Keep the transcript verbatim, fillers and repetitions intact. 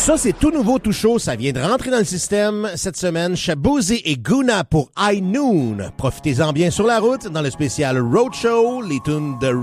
Ça, c'est tout nouveau, tout chaud. Ça vient de rentrer dans le système cette semaine. Shaboozey et Guna pour High Noon. Profitez-en bien sur la route dans le spécial Roadshow, les tunes de